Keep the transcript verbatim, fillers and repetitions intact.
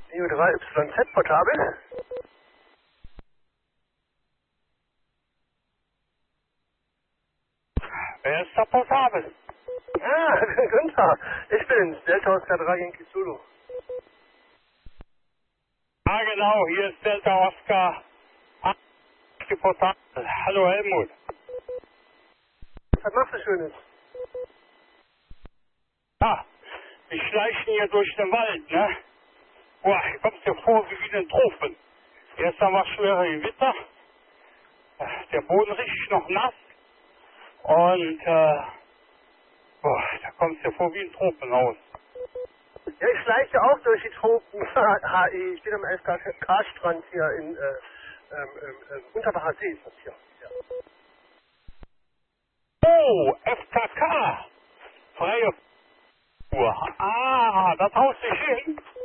Neo drei Y Z portabel. Wer ist da portabel? Ah, Günther. Ich bin's, Delta Oscar drei Yankee Zulu. Ah, genau, hier ist Delta Oscar. Portabel. Hallo Helmut. Was machst du Schönes? Ah, wir schleichen hier durch den Wald, ne? Boah, hier kommst du dir vor wie in den Tropen. Gestern war schwere Gewitter. Der Boden richtig noch nass. Und, äh, boah, da kommst du dir vor wie ein Tropenhaus. Ja, ich schleiche auch durch die Tropen. H E. Ich bin am F K-Strand hier in äh, ähm, ähm, Unterbacher See ist das hier. Ja. Oh, F K K. Freie Uhr. Ah, das haust dich hin.